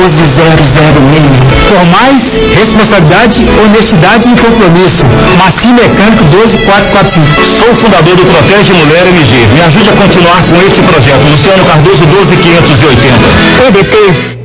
Por mais responsabilidade, honestidade e compromisso. Marcinho Mecânico 12445. Sou o fundador do Protege Mulher MG. Me ajude a continuar com este projeto. Luciano Cardoso 12580. PDT